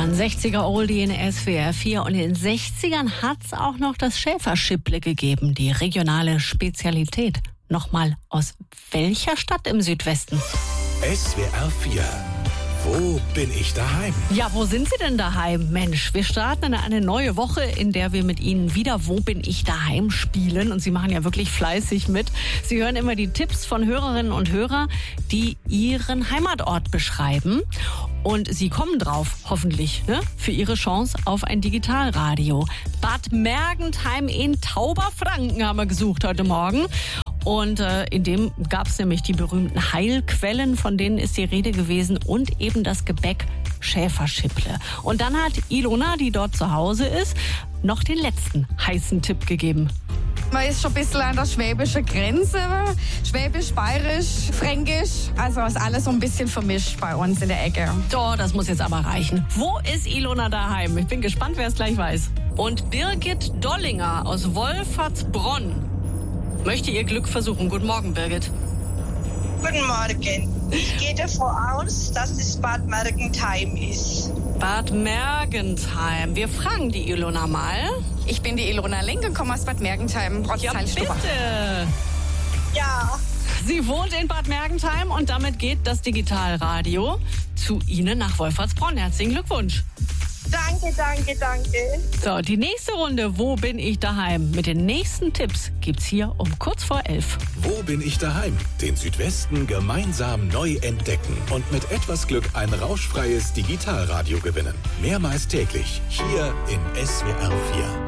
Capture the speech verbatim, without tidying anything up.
Ein sechziger Oldie in S W R vier und in den sechzigern hat es auch noch das Schäferschipple gegeben, die regionale Spezialität. Nochmal, aus welcher Stadt im Südwesten? S W R vier. Wo bin ich daheim? Ja, wo sind Sie denn daheim? Mensch, wir starten in eine neue Woche, in der wir mit Ihnen wieder Wo bin ich daheim spielen. Und Sie machen ja wirklich fleißig mit. Sie hören immer die Tipps von Hörerinnen und Hörern, die ihren Heimatort beschreiben. Und Sie kommen drauf, hoffentlich, ne? Für Ihre Chance auf ein Digitalradio. Bad Mergentheim in Tauberfranken haben wir gesucht heute Morgen. Und äh, in dem gab es nämlich die berühmten Heilquellen, von denen ist die Rede gewesen, und eben das Gebäck Schäferschipple. Und dann hat Ilona, die dort zu Hause ist, noch den letzten heißen Tipp gegeben. Man ist schon ein bisschen an der schwäbischen Grenze. Schwäbisch, bayerisch, fränkisch. Also ist alles so ein bisschen vermischt bei uns in der Ecke. So, das muss jetzt aber reichen. Wo ist Ilona daheim? Ich bin gespannt, wer es gleich weiß. Und Birgit Dollinger aus Wolfertsbronn möchte ihr Glück versuchen. Guten Morgen, Birgit. Guten Morgen. Ich gehe davon aus, dass es Bad Mergentheim ist. Bad Mergentheim. Wir fragen die Ilona mal. Ich bin die Ilona Linke, komme aus Bad Mergentheim, Ja, bitte. Ja, Sie wohnt in Bad Mergentheim und damit geht das Digitalradio zu Ihnen nach Wolfertsbronn. Herzlichen Glückwunsch. danke, danke, danke. So, die nächste Runde, Wo bin ich daheim? Mit den nächsten Tipps gibt's hier um kurz vor elf. Wo bin ich daheim? Den Südwesten gemeinsam neu entdecken und mit etwas Glück ein rauschfreies Digitalradio gewinnen. Mehrmals täglich hier in S W R vier.